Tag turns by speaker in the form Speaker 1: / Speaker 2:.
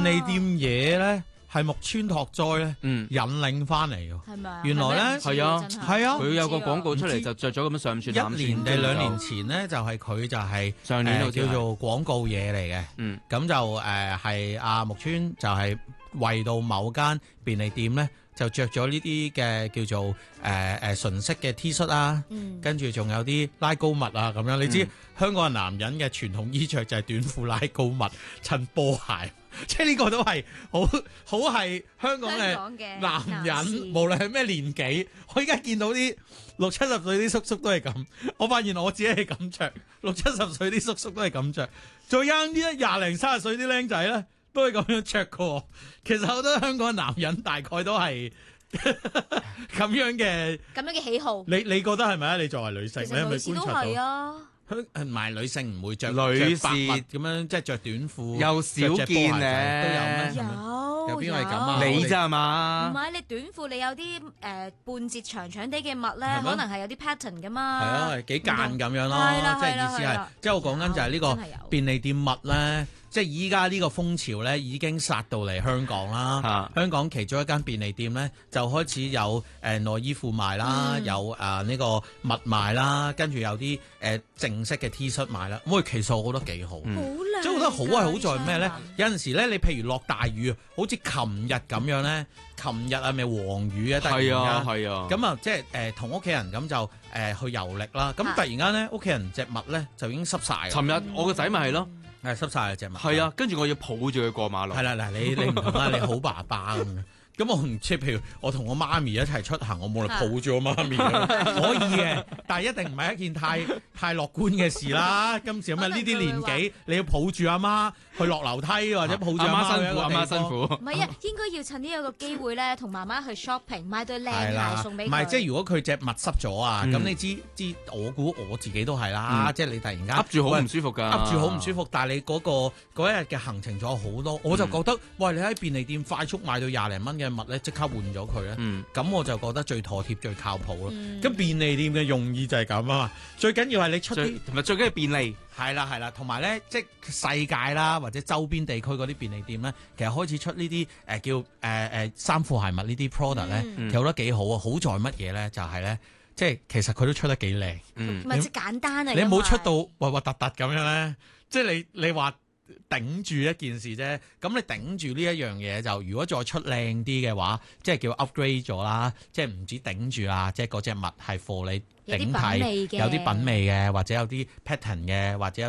Speaker 1: 利店嘢咧係木村拓哉咧引領翻嚟嘅，
Speaker 2: 係咪啊？
Speaker 1: 原來咧
Speaker 3: 係啊
Speaker 1: 係啊，
Speaker 3: 佢有個廣告出嚟就着咗咁樣上穿
Speaker 1: 1年定2年前咧就係佢就係
Speaker 3: 上年
Speaker 1: 叫做廣告嘢嚟嘅，咁就係阿木村就係為到某間便利店咧。就着咗呢啲嘅叫做純色嘅 T 恤啊，跟住仲有啲拉高襪啊咁樣。你知香港男人嘅傳統衣着就係短褲拉高襪襯波鞋，即係呢個都係好係香港嘅男人，無論係咩年紀。我依家見到啲60-70歲啲叔叔都係咁，我發現我自己係咁着，60-70歲啲叔叔都係咁着，再啱啲20-30歲啲僆仔咧。都係咁樣着過，其實好多香港男人大概都係咁樣嘅
Speaker 2: 喜好。
Speaker 1: 你覺得係咪啊？你作為女性，你係咪觀察到？唔係女性唔會着白襪咁樣，即係着短褲
Speaker 3: 又少見咧，
Speaker 1: 都有咩？有邊個係咁啊？
Speaker 3: 你咋嘛？
Speaker 2: 唔係你短褲，你有啲半截長長啲嘅襪咧，可能係有啲 pattern 噶嘛。
Speaker 1: 係啊，幾間咁樣咯。即係意思係，即係我講緊就係呢個便利店襪咧。即係依家呢個風潮咧已經殺到嚟香港啦。香港其中一間便利店咧就開始有內衣褲賣啦，有呢個襪賣啦，跟住有啲正式嘅 T 恤賣啦。咁其實我覺得幾好，好靚。即係我覺得好係好在咩咧？有陣時咧，你譬如落大雨，好似琴日咁樣咧，琴日咪黃雨啊，突然間
Speaker 3: 係啊。
Speaker 1: 咁啊，即係同屋企人咁就去遊歷啦。咁突然間咧，屋企人隻襪咧就已經濕晒。
Speaker 3: 尋日我個仔咪係咯。
Speaker 1: 係濕晒隻襪，
Speaker 3: 係啊，跟住我要抱住佢過馬路。
Speaker 1: 係啦，嗱你唔同啦，你好爸爸咁樣。咁我唔知，譬如我同我媽咪一齊出行，我冇嚟抱住我媽咪，可以嘅，但係一定唔係一件太樂觀嘅事啦。今時咁啊，呢啲年紀你要抱住阿媽去落樓梯或者抱住阿媽辛苦，
Speaker 3: 阿媽辛苦。
Speaker 2: 唔係啊，應該要趁呢一個機會咧，同媽媽去 shopping 買對靚鞋送俾佢。
Speaker 1: 唔係，即係如果佢隻襪濕咗啊，咁你知我估我自己都係啦，即係你突然間
Speaker 3: 噏住好唔舒服㗎，
Speaker 1: 噏住好唔舒服。但係你嗰一日嘅行程仲有好多，我就覺得，喂，你喺便利店快速買到20零蚊嘅襪咧，即刻換咗佢咧，咁我就覺得最妥貼、最靠譜咯。咁便利店嘅用意就係咁啊嘛，最緊要係你出啲，
Speaker 3: 同埋最緊要便利，
Speaker 1: 係啦，同埋咧，即係世界啦或者周邊地區嗰啲便利店咧，其實開始出呢啲叫衫褲鞋襪呢啲 product 咧，其實覺得幾好啊。好在乜嘢咧？就係咧，即係其實佢都出得幾靚，
Speaker 2: 唔係即係簡單啊。
Speaker 1: 你冇出到核核突突咁樣咧，即係你話。頂住一件事啫，咁你頂住呢一樣嘢就，如果再出靚啲嘅話，即係叫 upgrade 咗啦，即係唔止頂住啦，即係嗰隻襪係貨你頂替，有啲品味嘅，或者有啲 pattern 嘅，或者